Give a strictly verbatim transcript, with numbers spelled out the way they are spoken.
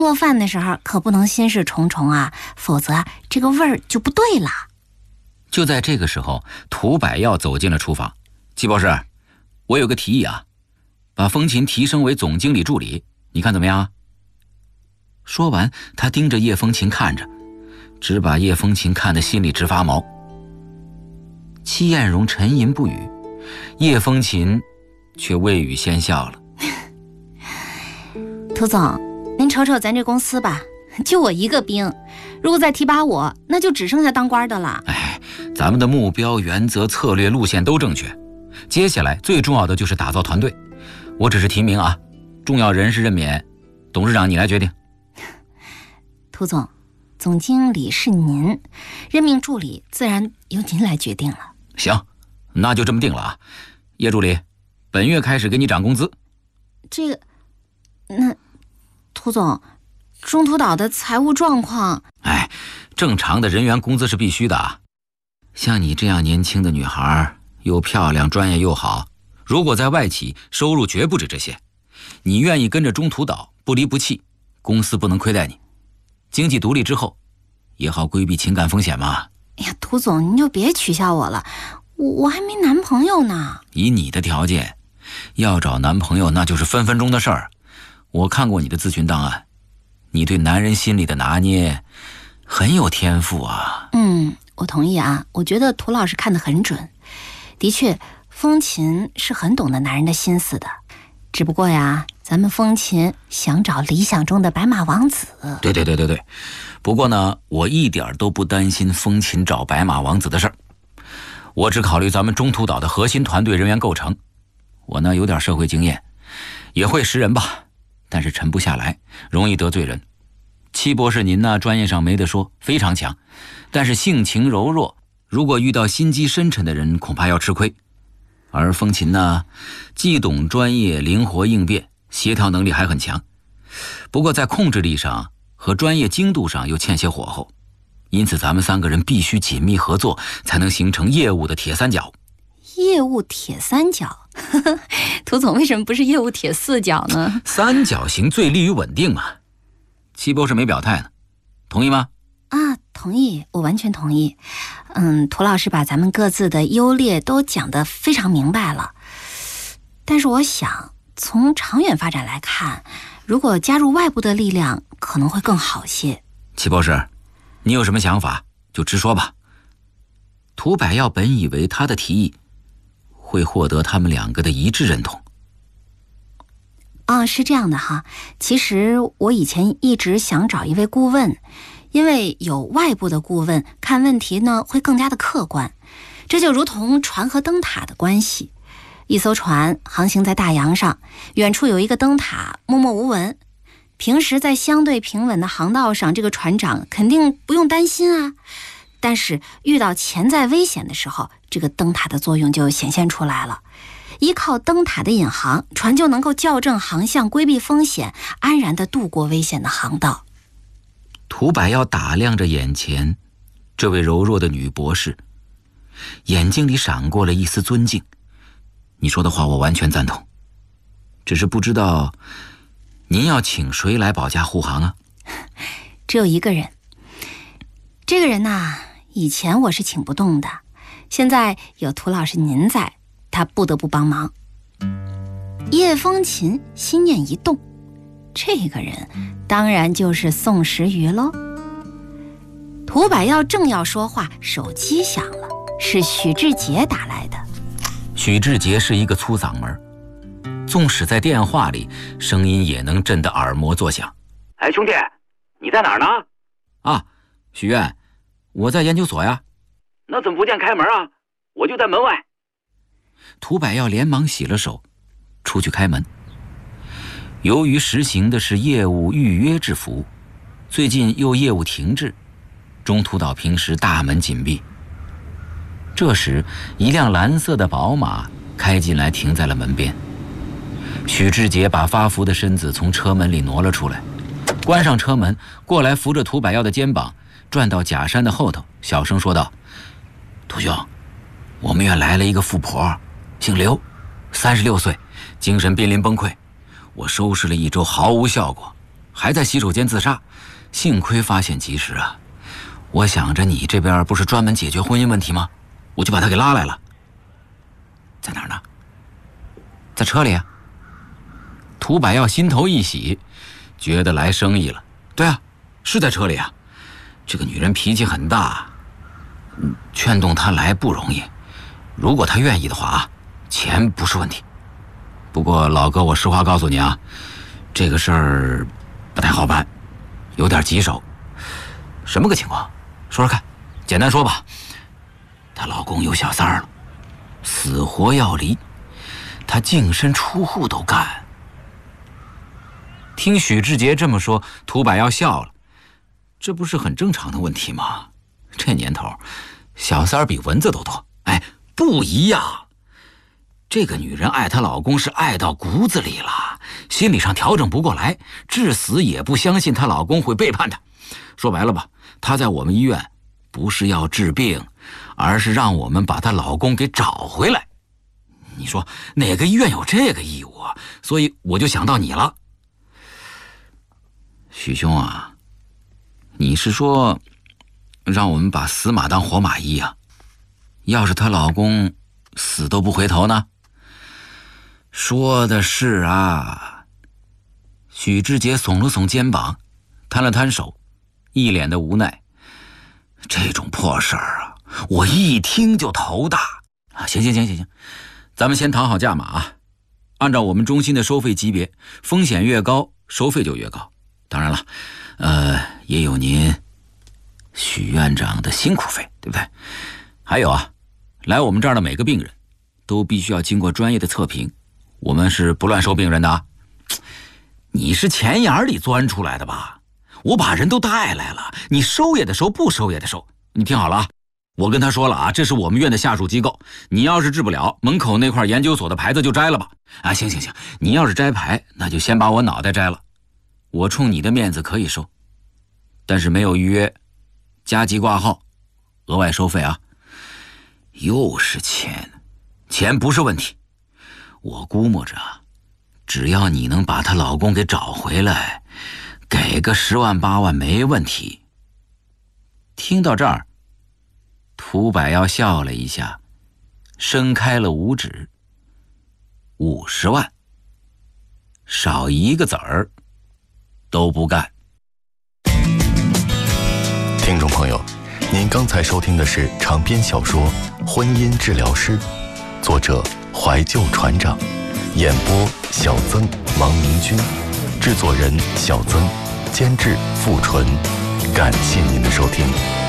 做饭的时候可不能心事重重啊，否则这个味儿就不对了。 就在这个时候，涂百耀走进了厨房。季博士，我有个提议啊，把风琴提升为总经理助理，你看怎么样啊？说完，他盯着叶风琴看着，只把叶风琴看得心里直发毛。戚艳荣沉吟不语，叶风琴却未语先笑了。 涂总，您瞅瞅咱这公司吧，就我一个兵，如果再提拔我，那就只剩下当官的了。 哎，咱们的目标、原则、策略、路线都正确，接下来最重要的就是打造团队。我只是提名啊，重要人事任免，董事长你来决定。 涂总，总经理是您，任命助理自然由您来决定了。 行，那就这么定了啊。叶助理，本月开始给你涨工资。 这个，那涂总，中途岛的财务状况…… 哎，正常的人员工资是必须的啊。像你这样年轻的女孩，又漂亮，专业又好，如果在外企，收入绝不止这些。你愿意跟着中途岛不离不弃，公司不能亏待你。经济独立之后，也好规避情感风险嘛。 哎呀，涂总，您就别取笑我了，我我还没男朋友呢。 以你的条件，要找男朋友那就是分分钟的事儿。我看过你的咨询档案，你对男人心里的拿捏很有天赋啊。 嗯，我同意啊，我觉得涂老师看得很准。的确，风琴是很懂得男人的心思的，只不过呀，咱们风琴想找理想中的白马王子。 对对对对对，不过呢，我一点都不担心风琴找白马王子的事儿。我只考虑咱们中途岛的核心团队人员构成。我呢有点社会经验，也会识人吧，但是沉不下来，容易得罪人。戚博士您呢专业上没得说，非常强，但是性情柔弱，如果遇到心机深沉的人，恐怕要吃亏。而风琴呢，既懂专业，灵活应变，协调能力还很强，不过在控制力上和专业精度上又欠些火候，因此咱们三个人必须紧密合作，才能形成业务的铁三角。 业务铁三角？涂总为什么不是业务铁四角呢？ 三角形最利于稳定嘛。戚博士没表态呢，同意吗？ 啊，同意，我完全同意。嗯，涂老师把咱们各自的优劣都讲得非常明白了。但是我想，从长远发展来看，如果加入外部的力量，可能会更好些。 戚博士，你有什么想法就直说吧。涂百耀本以为他的提议会获得他们两个的一致认同。 啊，是这样的哈，其实我以前一直想找一位顾问，因为有外部的顾问看问题呢会更加的客观。这就如同船和灯塔的关系，一艘船航行在大洋上，远处有一个灯塔默默无闻，平时在相对平稳的航道上，这个船长肯定不用担心啊。但是遇到潜在危险的时候，这个灯塔的作用就显现出来了。依靠灯塔的引航，船就能够校正航向，规避风险，安然地度过危险的航道。 涂百耀打量着眼前这位柔弱的女博士，眼睛里闪过了一丝尊敬。你说的话我完全赞同，只是不知道您要请谁来保驾护航啊？ 只有一个人。这个人呐，以前我是请不动的，现在有涂老师您在，他不得不帮忙。叶风琴心念一动，这个人当然就是宋时瑜喽。涂百耀正要说话，手机响了，是许志杰打来的。 许志杰是一个粗嗓门，纵使在电话里，声音也能震得耳膜作响。 哎，兄弟，你在哪儿呢？ 啊，许愿，我在研究所呀。 那怎么不见开门啊？我就在门外。 涂百耀连忙洗了手，出去开门。由于实行的是业务预约制服务，最近又业务停滞，中途岛平时大门紧闭。这时，一辆蓝色的宝马开进来，停在了门边。许志杰把发福的身子从车门里挪了出来，关上车门，过来扶着涂百耀的肩膀，转到假山的后头，小声说道：“涂兄，我们院来了一个富婆，姓刘，三十六岁，精神濒临崩溃。我收拾了一周，毫无效果。 还在洗手间自杀，幸亏发现及时啊！我想着你这边不是专门解决婚姻问题吗？我就把他给拉来了。在哪儿呢？在车里啊。涂百耀心头一喜，觉得来生意了。对啊，是在车里啊。这个女人脾气很大，劝动她来不容易。如果她愿意的话，钱不是问题。不过老哥，我实话告诉你啊，这个事儿不太好办，有点棘手。什么个情况？说说看，简单说吧。她老公有小三儿了，死活要离，她净身出户都干。听许志杰这么说，涂百耀笑了。这不是很正常的问题吗？这年头，小三儿比蚊子都多。哎，不一样。这个女人爱她老公是爱到骨子里了，心理上调整不过来，至死也不相信她老公会背叛她。说白了吧，她在我们医院不是要治病，而是让我们把她老公给找回来。你说哪个医院有这个义务啊？所以我就想到你了。许兄啊，你是说让我们把死马当活马医啊？要是她老公死都不回头呢？说的是啊。许志杰耸了耸肩膀，摊了摊手，一脸的无奈。这种破事儿啊，我一听就头大啊！行行行行行，咱们先谈好价码啊。按照我们中心的收费级别，风险越高，收费就越高。当然了，呃，也有您许院长的辛苦费，对不对？还有啊，来我们这儿的每个病人都必须要经过专业的测评，我们是不乱收病人的啊。你是钱眼里钻出来的吧？我把人都带来了，你收也得收，不收也得收。你听好了啊，我跟他说了啊，这是我们院的下属机构，你要是治不了，门口那块研究所的牌子就摘了吧。啊，行行行，你要是摘牌，那就先把我脑袋摘了。我冲你的面子可以收，但是没有预约，加急挂号，额外收费啊。又是钱，钱不是问题。我估摸着，只要你能把她老公给找回来，给个十万八万没问题。听到这儿，涂百耀笑了一下，伸开了五指。五十万，少一个子儿都不干。 听众朋友，您刚才收听的是长篇小说《婚姻治疗师》，作者怀旧船长，演播小曾、王明君，制作人小曾，监制付纯。感谢您的收听。